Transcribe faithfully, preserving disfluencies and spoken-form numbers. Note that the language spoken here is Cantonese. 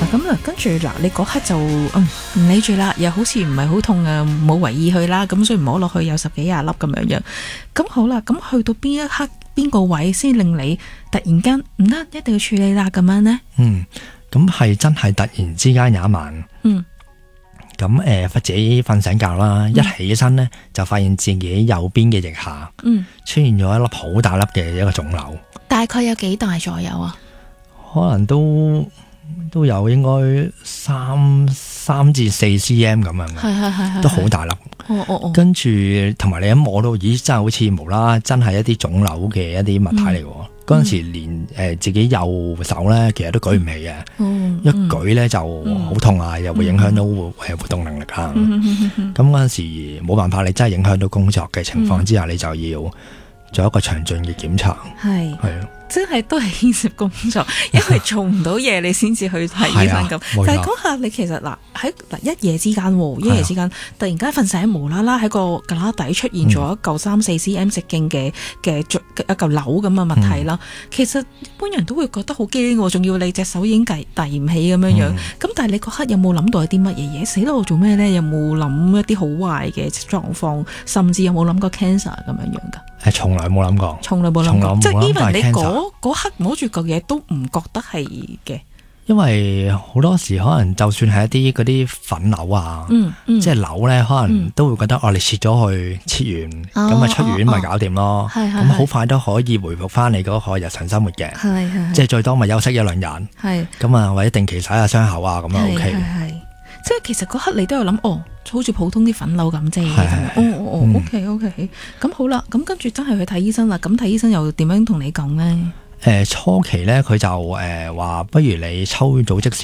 咁啊，跟住嗱，你嗰刻就嗯唔理住啦，又好似唔係好痛啊，冇為意去啦，咁所以摸落去有十幾廿粒咁樣樣。咁好啦，咁去到邊一刻邊個位先令你突然間唔得，一定要處理啦咁樣呢？ 嗯，咁係真係突然之間有一晚， 嗯， 咁誒，自己瞓醒覺啦，嗯、一起身咧就發現自己右邊嘅腋下，嗯，出現咗一粒好大粒嘅一個腫瘤。 大概有幾大左右啊？ 可能都都有應該三三至四 cm 咁樣嘅， 係係係係，都好大粒。 哦哦哦， 跟住同埋你一摸到，咦，真係好似無啦啦，真係一啲腫瘤嘅一啲物體嚟嘅。嗰陣、嗯、時連誒、呃、自己右手咧，其實都舉唔起嘅。嗯、一舉咧就好痛啊，嗯、又會影響到誒活動能力啊。咁嗰陣時冇辦法，你真係影響到工作嘅情況之下，嗯、你就要做一個詳盡嘅檢查。係係啊。真係都係牽涉工作，因為做唔到嘢，你先至去睇醫生咁。啊、但係嗰下你其實嗱喺嗱一夜之間，一夜之間、啊、突然間瞓醒，無啦啦喺個旮旯底出現咗一嚿三四 cm 直徑嘅嘅一嚿瘤咁嘅物體啦。嗯、其實一般人都會覺得好驚喎，仲要你隻手已經遞遞唔起咁樣樣。咁、嗯、但係你嗰刻有冇諗到有啲乜嘢嘢？死啦！我做咩咧？有冇諗一啲好壞嘅狀況？甚至有冇諗過 cancer 咁樣樣㗎？係從來冇諗過， 從來冇諗過，即係 even 你嗰嗰 cancer 刻摸住嚿嘢都唔覺得係嘅， 因為好多時可能就算係一啲嗰啲粉瘤啊，嗯嗯、即係瘤咧，可能都會覺得、嗯、哦，你切咗去，切完咁咪、哦、出院咪搞掂咯，咁好、哦、快都可以回復翻你嗰個日常生活嘅，係係即係最多咪休息一兩日，係咁啊，或者定期洗下傷口啊，咁啊 OK 嘅。 即係其實嗰刻你都有諗，哦，好似普通啲粉瘤咁啫。哦哦哦 ，OK OK，咁好啦，咁跟住真係去睇醫生啦。咁睇醫生又點樣同你講咧？ 誒、呃，初期咧佢就誒話、呃，不如你抽組織